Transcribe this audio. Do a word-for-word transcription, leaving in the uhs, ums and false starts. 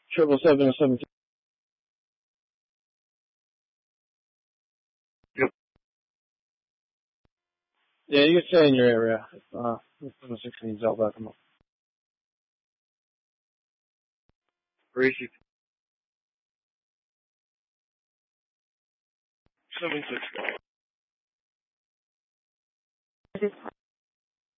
Triple seven seven. Yep. Yeah, you can stay in your area. Uh, if seven six needs help, back them up. Gracie. Seven six.